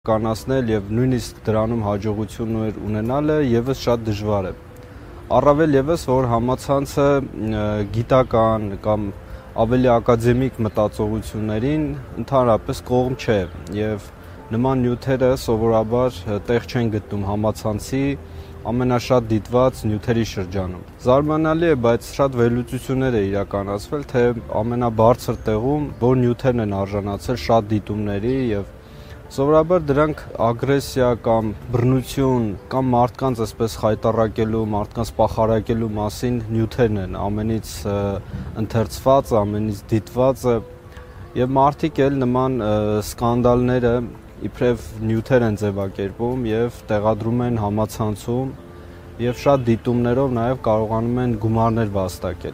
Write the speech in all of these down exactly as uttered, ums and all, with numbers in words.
կանացնել եւ նույնիսկ դրանում հաջողություններ ունենալը եւս շատ դժվար է։ Առավել եւս, որ համացանցը գիտական կամ ավելի ակադեմիկ մտածողություններին ընդհանրապես կողմ չէ եւ նման նյութերը սովորաբար տեղ չեն գտնում համացանցի ամենաշատ դիտված նյութերի շրջանում։ Զարմանալի է, բայց շատ վերլուծություններ է իրականացվել, թե ամենաբարձր տեղում որ նյութերն են արժանացել շատ դիտումների եւ սովորաբար դրանք ագրեսիա կամ բռնություն կամ մարդկանց այսպես խայտառակելու, մարդկանց պախարակելու մասին նյութերն են, ամենից ընթերցված, ամենից դիտվածը եւ մարդիկ էլ նման սկանդալները իբրև նյութեր են ձևակերպում եւ տեղադրում են համացանցում եւ շատ դիտումներով նաեւ կարողանում են գումարներ վաստակել։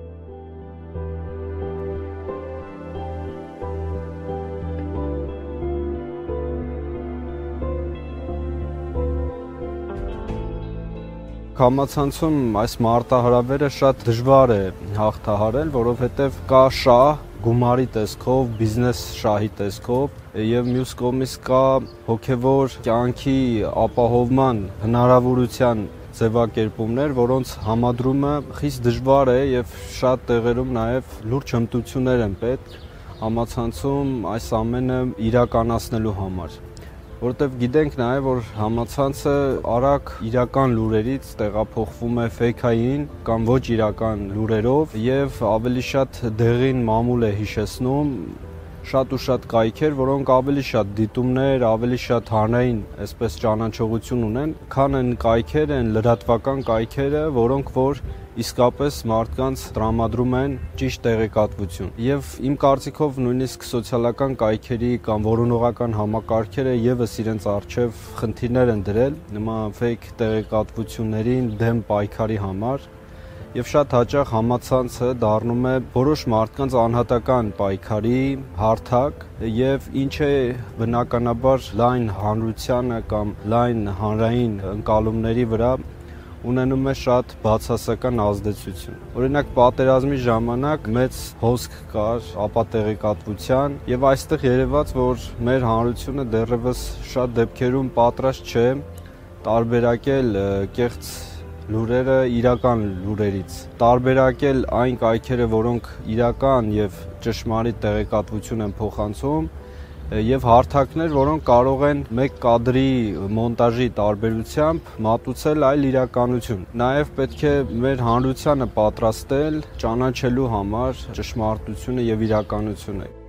Համացանցում այս մարտահրավերը շատ դժվար է հաղթահարել, որովհետև կա շահ գումարի տեսքով, բիզնես շահի տեսքով եւ մյուս կողմից կա հոգեվոր կյանքի ապահովման հնարավորության ձևակերպումներ, որոնց համադրումը խիստ դժվար է եւ շատ տեղերում նաեւ լուրջ հմտություններ են պետք համացանցում այս ամենը իրականացնելու համար։ Որտեվ գիտենք նաև, որ համացանցը արագ իրական լուրերից տեղափոխվում է ֆեյքային կամ ոչ իրական լուրերով եւ ավելի շատ դեղին մամուլ է հիշեցնում շատ ու շատ կայքեր, որոնք ավելի շատ դիտումներ, ավելի շատ հանրային այսպես ճանաչողություն ունեն, քան են կայքեր, են լրատվական կայքերը, որոնք որ իսկապես մարդկանց տրամադրում են ճիշտ տեղեկատվություն։ Եվ իմ կարծիքով նույնիսկ սոցիալական կայքերի կամ որոնողական համակարգերը եւս իրենց առջև խնդիրներ են դրել նման ֆեյք տեղեկատվություններին դեմ պայքարի համար եւ շատ հաճախ համացանցը դառնում է որոշ մարդկանց անհատական պայքարի հարթակ եւ ինչ է բնականաբար լայն հանրությանը կամ լայն հանրային ընկալումների վրա ունենում է շատ բացասական ազդեցություն։ Օրինակ պատերազմի ժամանակ մեծ հոսք կար ապատեղեկատվության եւ այստեղ երևաց, որ մեր հանրությունը դեռևս շատ դեպքերում պատրաստ չէ տարբերակել կեղծ լուրերը իրական լուրերից, տարբերակել այն կայքերը, որոնք իրական եւ ճշմարիտ տեղեկատվություն են փոխանցում եւ հարթակներ, որոնք կարող են մեկ կադրի մոնտաժի տարբերությամբ մատուցել այլ իրականություն։ Նաեւ պետք է մեր հանրությանը պատրաստել ճանաչելու համար ճշմարտությունը եւ իրականությունը։